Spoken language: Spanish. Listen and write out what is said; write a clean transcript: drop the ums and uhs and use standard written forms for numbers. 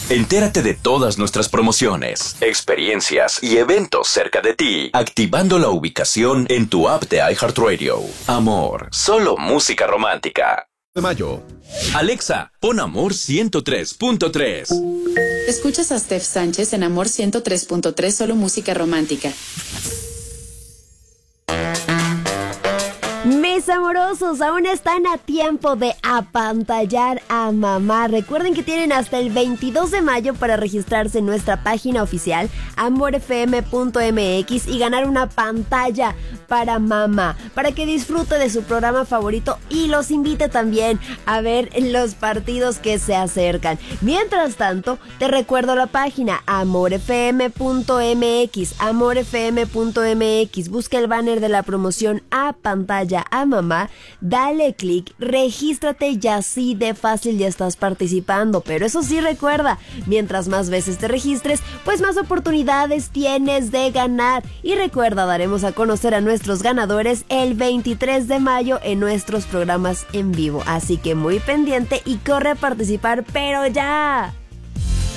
Entérate de todas nuestras promociones, experiencias y eventos cerca de ti, activando la ubicación en tu app de iHeartRadio. Amor, solo música romántica. De mayo. Alexa, pon Amor 103.3. Escuchas a Steph Sánchez en Amor 103.3, solo música romántica. Mis amorosos, aún están a tiempo de apantallar a mamá. Recuerden que tienen hasta el 22 de mayo para registrarse en nuestra página oficial amorfm.mx y ganar una pantalla para mamá, para que disfrute de su programa favorito y los invite también a ver los partidos que se acercan. Mientras tanto, te recuerdo la página amorfm.mx, busca el banner de la promoción a pantalla a mamá, dale clic, regístrate y así de fácil ya estás participando. Pero eso sí, recuerda, mientras más veces te registres, pues más oportunidades tienes de ganar. Y recuerda, daremos a conocer a nuestros ganadores el 23 de mayo en nuestros programas en vivo. Así que muy pendiente y corre a participar, pero ya.